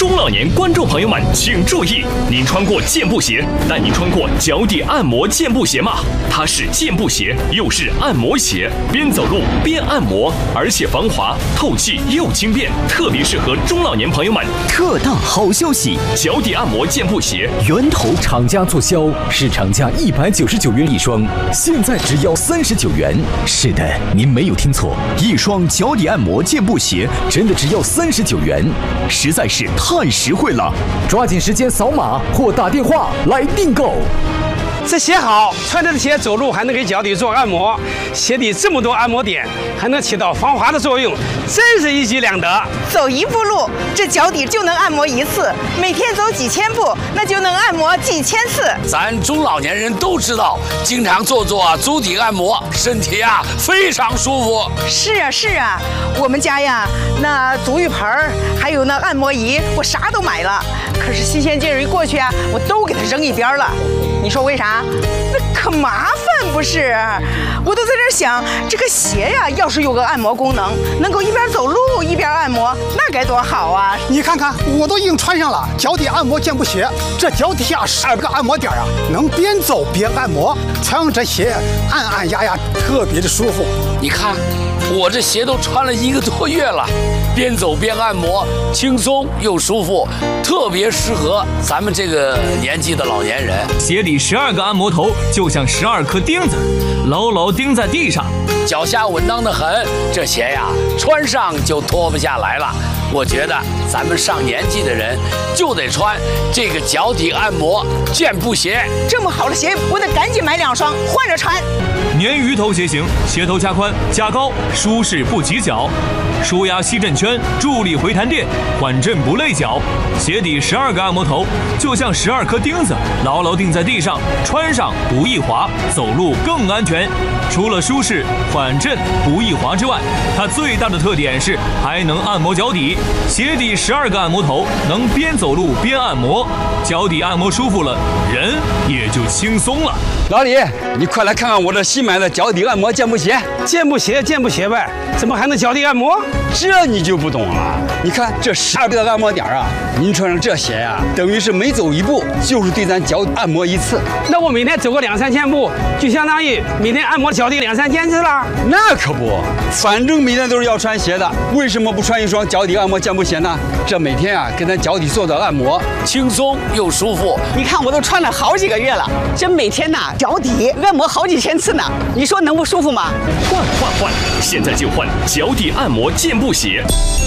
中老年观众朋友们请注意，您穿过健步鞋，但您穿过脚底按摩健步鞋吗？它是健步鞋，又是按摩鞋，边走路边按摩，而且防滑、透气又轻便，特别适合中老年朋友们。 特大好消息！ 脚底按摩健步鞋源头厂家促销，市场价199元一双，现在只要39元。是的，您没有听错，一双脚底按摩健步鞋真的只要39元，实在是太实惠了！抓紧时间扫码或打电话来订购。 这鞋好，穿着鞋走路还能给脚底做按摩，鞋底这么多按摩点，还能起到防滑的作用，真是一举两得。 走一步路，这脚底就能按摩一次；每天走几千步，那就能按摩几千次。 咱中老年人都知道，经常做足底按摩，身体非常舒服。 是啊，我们家呀，那足浴盆还有那按摩仪，我啥都买了。可是新鲜劲儿一过去我都给它扔一边了。你说为啥？那可麻烦不是？我都在这想，这个鞋要是有个按摩功能，能够一边走路一边按摩，那该多好啊！ 你看看，我都已经穿上了脚底按摩健步鞋，这脚底下12个按摩点能边走边按摩，才让这鞋按压特别的舒服。 你看，我这鞋都穿了1个多月了，边走边按摩，轻松又舒服，特别适合咱们这个年纪的老年人。 鞋底12个按摩头就像12颗钉子，牢牢钉在地上， 脚下稳当的很，这鞋穿上就脱不下来了。我觉得咱们上年纪的人就得穿这个脚底按摩健步鞋。 这么好的鞋，我得赶紧买2双换着穿。 鲶鱼头鞋型，鞋头加宽加高，舒适不挤脚，舒压吸震圈，助力回弹垫，缓震不累脚。鞋底12个按摩头就像12颗钉子，牢牢钉在地上，穿上不易滑，走路更安全。除了舒适、缓震、不易滑之外，它最大的特点是还能按摩脚底。鞋底12个按摩头能边走路边按摩，脚底按摩舒服了，人也就轻松了。 老李，你快来看看我这新买的脚底按摩健步鞋。 健步鞋呗，怎么还能脚底按摩？ 这你就不懂了。你看这12个按摩点您穿上这鞋等于是每走一步就是对咱脚按摩一次。 那我每天走个2-3千步，就相当于每天按摩脚底2-3千次了。 那可不，反正每天都是要穿鞋的，为什么不穿一双脚底按摩健步鞋呢？这每天给咱脚底做按摩， 轻松又舒服。 你看我都穿了好几个月了，这每天脚底按摩好几千次呢，你说能不舒服吗？ 换，现在就换脚底按摩健步鞋。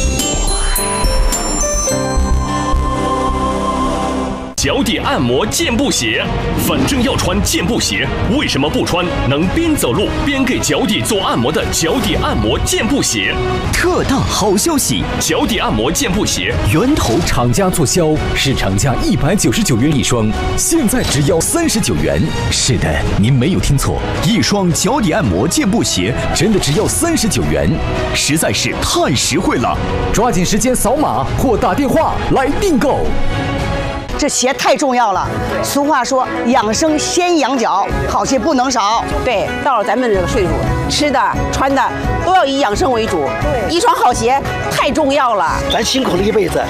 脚底按摩健步鞋，反正要穿健步鞋，为什么不穿能边走路边给脚底做按摩的脚底按摩健步鞋？ 特大好消息！ 脚底按摩健步鞋源头厂家促销，市场价199元一双，现在只要39元。是的，您没有听错，一双脚底按摩健步鞋真的只要39元，实在是太实惠了！抓紧时间扫码或打电话来订购。 这鞋太重要了，俗话说养生先养脚，好鞋不能少。对，到了咱们这个岁数，吃的穿的都要以养生为主。对，一双好鞋太重要了。 咱辛苦了一辈子，